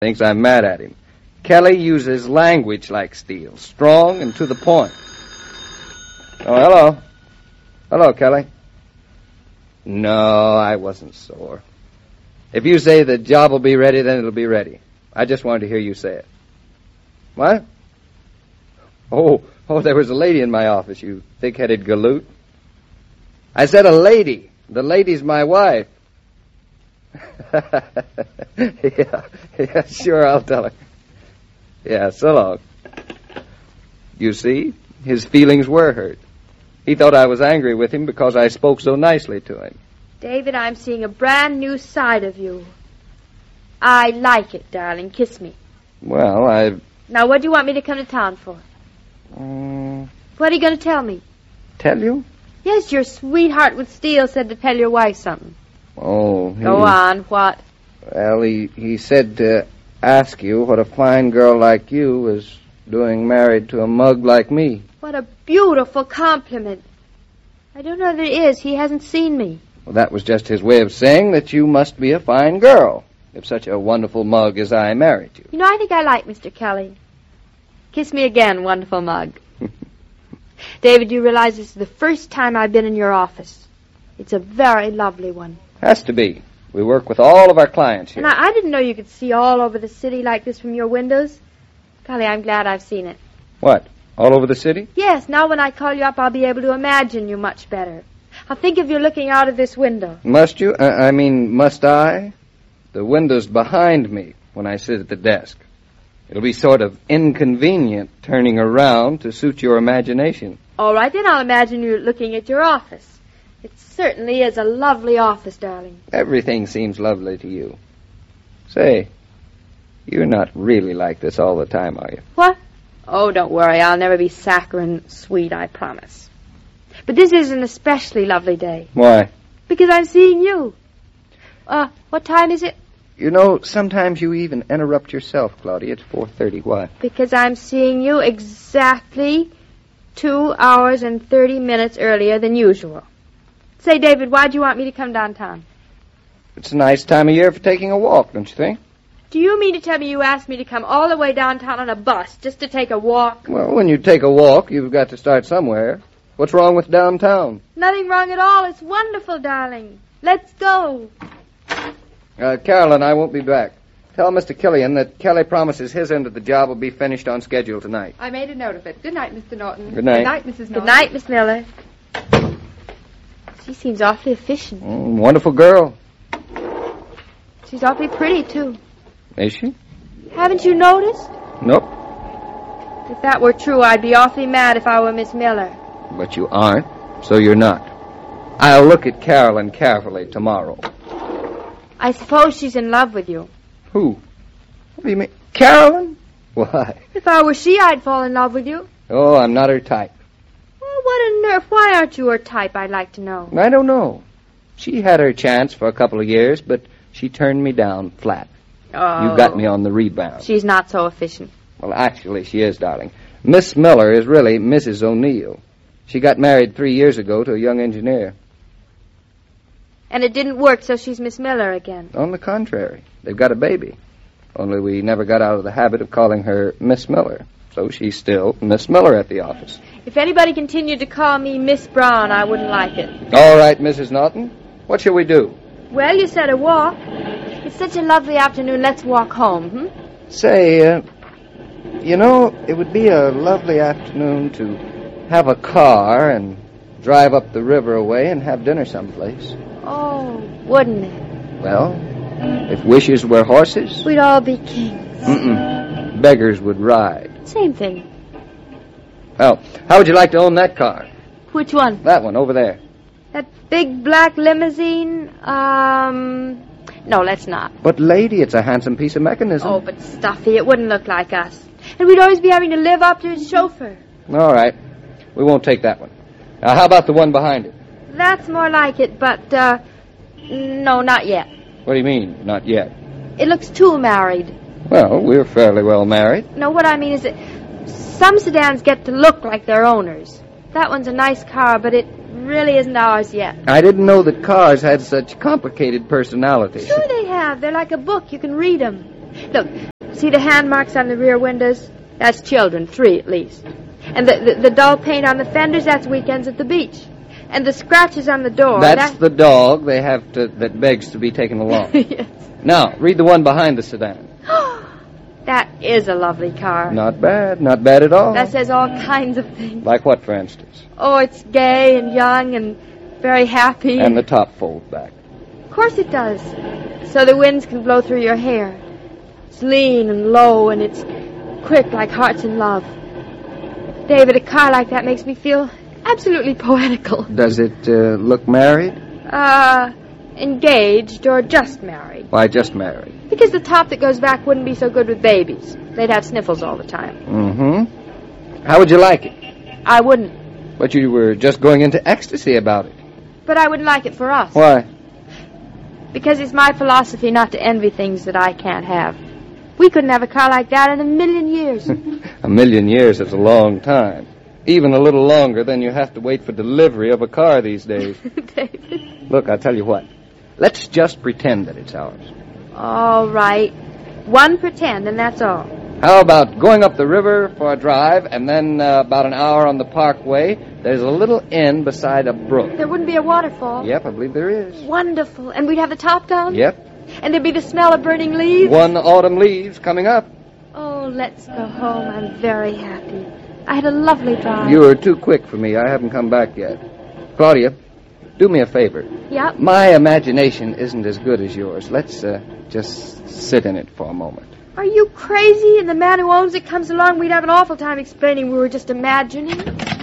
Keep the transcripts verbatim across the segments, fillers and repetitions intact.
Thinks I'm mad at him. Kelly uses language like Steele, strong and to the point. Oh, hello. Hello, Kelly. No, I wasn't sore. If you say the job will be ready, then it'll be ready. I just wanted to hear you say it. What? Oh, oh, there was a lady in my office, you thick-headed galoot. I said a lady. The lady's my wife. yeah, yeah, sure, I'll tell her. Yeah, so long. You see, his feelings were hurt. He thought I was angry with him because I spoke so nicely to him. David, I'm seeing a brand new side of you. I like it, darling. Kiss me. Well, I... Now, what do you want me to come to town for? Um, what are you going to tell me? Tell you? Yes, your sweetheart with Steele said to tell your wife something. Oh, he... Go on, what? Well, he, he said to ask you what a fine girl like you was doing married to a mug like me. What a beautiful compliment. I don't know that it is. He hasn't seen me. Well, that was just his way of saying that you must be a fine girl, if such a wonderful mug as I married you. You know, I think I like Mister Kelly. Kiss me again, wonderful mug. David, you realize this is the first time I've been in your office. It's a very lovely one. Has to be. We work with all of our clients here. And I, I didn't know you could see all over the city like this from your windows. Golly, I'm glad I've seen it. What? All over the city? Yes, now when I call you up, I'll be able to imagine you much better. I'll think of you looking out of this window. Must you? I, I mean, must I? The window's behind me when I sit at the desk. It'll be sort of inconvenient turning around to suit your imagination. All right, then I'll imagine you looking at your office. It certainly is a lovely office, darling. Everything seems lovely to you. Say, you're not really like this all the time, are you? What? Oh, don't worry. I'll never be saccharine sweet, I promise. But this is an especially lovely day. Why? Because I'm seeing you. Uh, what time is it? You know, sometimes you even interrupt yourself, Claudia. It's four thirty. Why? Because I'm seeing you exactly two hours and thirty minutes earlier than usual. Say, David, why do you want me to come downtown? It's a nice time of year for taking a walk, don't you think? Do you mean to tell me you asked me to come all the way downtown on a bus just to take a walk? Well, when you take a walk, you've got to start somewhere. What's wrong with downtown? Nothing wrong at all. It's wonderful, darling. Let's go. Uh, Carolyn, I won't be back. Tell Mister Killian that Kelly promises his end of the job will be finished on schedule tonight. I made a note of it. Good night, Mister Norton. Good night. Good night, Missus Norton. Good night, Miss Miller. She seems awfully efficient. Mm, wonderful girl. She's awfully pretty, too. Is she? Haven't you noticed? Nope. If that were true, I'd be awfully mad if I were Miss Miller. But you aren't, so you're not. I'll look at Carolyn carefully tomorrow. I suppose she's in love with you. Who? What do you mean? Carolyn? Why? If I were she, I'd fall in love with you. Oh, I'm not her type. Well, what a nerve. Why aren't you her type, I'd like to know. I don't know. She had her chance for a couple of years, but she turned me down flat. Oh. You got me on the rebound. She's not so efficient. Well, actually, she is, darling. Miss Miller is really Missus O'Neill. She got married three years ago to a young engineer. And it didn't work, so she's Miss Miller again. On the contrary, they've got a baby. Only we never got out of the habit of calling her Miss Miller. So she's still Miss Miller at the office. If anybody continued to call me Miss Brown, I wouldn't like it. All right, Missus Norton. What shall we do? Well, you said a walk. It's such a lovely afternoon. Let's walk home, hmm? Say, uh, you know, it would be a lovely afternoon to have a car and drive up the river away and have dinner someplace. Oh, wouldn't it? Well, if wishes were horses... We'd all be kings. Mm-mm. Beggars would ride. Same thing. Well, how would you like to own that car? Which one? That one, over there. That big black limousine? Um... No, let's not. But, lady, it's a handsome piece of mechanism. Oh, but stuffy. It wouldn't look like us. And we'd always be having to live up to his chauffeur. All right. We won't take that one. Now, how about the one behind it? That's more like it, but, uh... no, not yet. What do you mean, not yet? It looks too married. Well, we're fairly well married. No, what I mean is that some sedans get to look like their owners. That one's a nice car, but it really isn't ours yet. I didn't know that cars had such complicated personalities. Sure they have. They're like a book. You can read them. Look, See the hand marks on the rear windows? That's children, three at least. And the, the, the dull paint on the fenders, that's weekends at the beach. And the scratches on the door... That's that... the dog they have to that begs to be taken along. Yes. Now, read the one behind the sedan. That is a lovely car. Not bad, not bad at all. That says all kinds of things. Like what, for instance? Oh, it's gay and young and very happy. And the top folds back. Of course it does. So the winds can blow through your hair. It's lean and low and it's quick like hearts in love. David, a car like that makes me feel absolutely poetical. Does it uh, look married? Uh, engaged or just married. Why just married? Because the top that goes back wouldn't be so good with babies. They'd have sniffles all the time. Mm-hmm. How would you like it? I wouldn't. But you were just going into ecstasy about it. But I wouldn't like it for us. Why? Because it's my philosophy not to envy things that I can't have. We couldn't have a car like that in a million years. A million years is a long time. Even a little longer than you have to wait for delivery of a car these days. David. Look, I'll tell you what. Let's just pretend that it's ours. All right. One pretend, and that's all. How about going up the river for a drive, and then uh, about an hour on the parkway, there's a little inn beside a brook. There wouldn't be a waterfall. Yep, I believe there is. Wonderful. And we'd have the top down? Yep. And there'd be the smell of burning leaves? One autumn leaves coming up. Oh, let's go home. I'm very happy. I had a lovely drive. You were too quick for me. I haven't come back yet. Claudia, do me a favor. Yep. My imagination isn't as good as yours. Let's uh, just sit in it for a moment. Are you crazy? And the man who owns it comes along, we'd have an awful time explaining we were just imagining.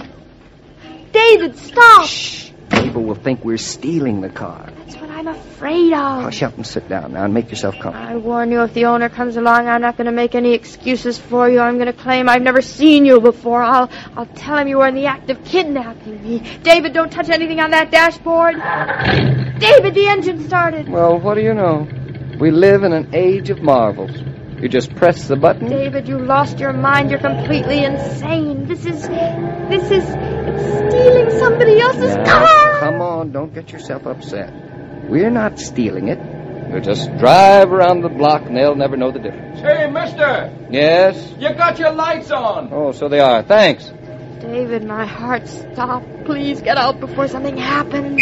David, stop! Shh. People will think we're stealing the car. That's what I'm afraid of. Hush up and sit down now and make yourself comfortable. I warn you, if the owner comes along, I'm not going to make any excuses for you. I'm going to claim I've never seen you before. I'll I'll tell him you were in the act of kidnapping me. David, don't touch anything on that dashboard. David, the engine started. Well, what do you know? We live in an age of marvels. You just press the button. David, you lost your mind. You're completely insane. This is... This is... It's stealing somebody else's now, car. Come on, don't get yourself upset. We're not stealing it. We'll just drive around the block and they'll never know the difference. Hey, mister! Yes? You got your lights on. Oh, so they are. Thanks. David, my heart stopped. Please get out before something happens.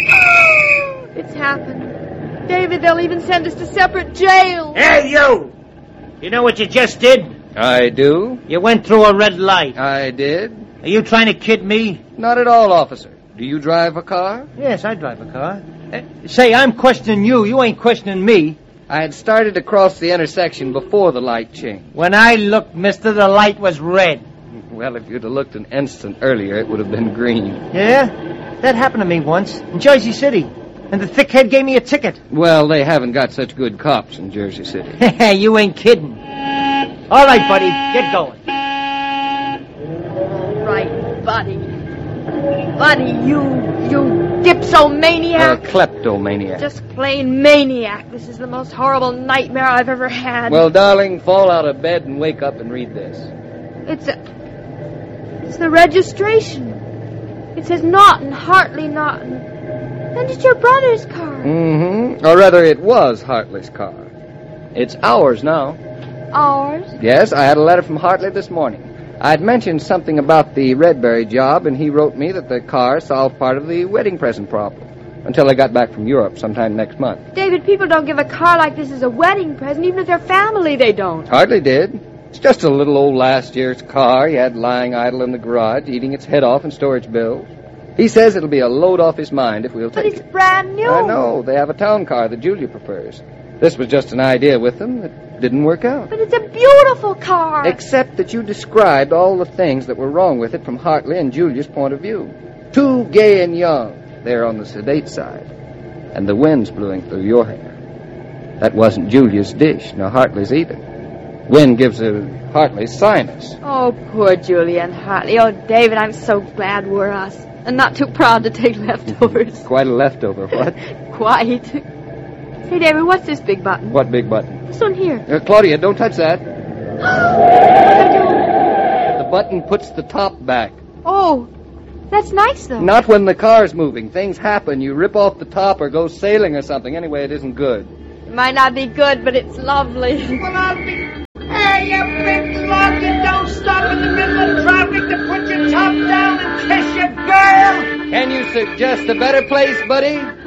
It's happened. David, they'll even send us to separate jails. Hey, you! You know what you just did? I do. You went through a red light. I did. Are you trying to kid me? Not at all, officer. Do you drive a car? Yes, I drive a car. Uh, say, I'm questioning you. You ain't questioning me. I had started to cross the intersection before the light changed. When I looked, mister, the light was red. Well, if you'd have looked an instant earlier, it would have been green. Yeah? That happened to me once in Jersey City. And the thickhead gave me a ticket. Well, they haven't got such good cops in Jersey City. You ain't kidding. All right, buddy, get going. All right, buddy. Buddy, you, you dipsomaniac. A kleptomaniac. Just plain maniac. This is the most horrible nightmare I've ever had. Well, darling, fall out of bed and wake up and read this. It's a... It's the registration. It says Naughton, Hartley Naughton. And it's your brother's car. Mm-hmm. Or rather, it was Hartley's car. It's ours now. Ours? Yes, I had a letter from Hartley this morning. I had mentioned something about the Redbury job, and he wrote me that the car solved part of the wedding present problem until I got back from Europe sometime next month. David, people don't give a car like this as a wedding present. Even if they're family, they don't. Hartley did. It's just a little old last year's car he had lying idle in the garage, eating its head off in storage bills. He says it'll be a load off his mind if we'll But take it's it. brand new. I know. They have a town car that Julia prefers. This was just an idea with them that didn't work out. But it's a beautiful car. Except that you described all the things that were wrong with it from Hartley and Julia's point of view. Too gay and young. They're on the sedate side. And the wind's blowing through your hair. That wasn't Julia's dish, nor Hartley's either. Wind gives her Hartley's sinus. Oh, poor Julia and Hartley. Oh, David, I'm so glad we're us. And not too proud to take leftovers. Quite a leftover, what? Quite. Say, David, what's this big button? What big button? This one here. Uh, Claudia, don't touch that. What's it doing? The button puts the top back. Oh, that's nice, though. Not when the car's moving. Things happen. You rip off the top or go sailing or something. Anyway, it isn't good. It might not be good, but it's lovely. Well, I'll be... suggest a better place, buddy?